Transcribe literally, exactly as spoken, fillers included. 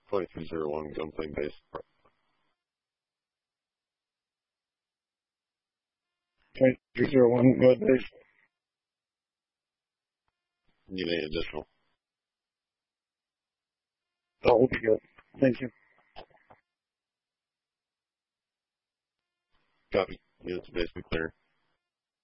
twenty-three zero one, gunplane base. twenty-three zero one, go ahead, base. Need any additional? That will be good. Thank you. Copy. Units basically clear.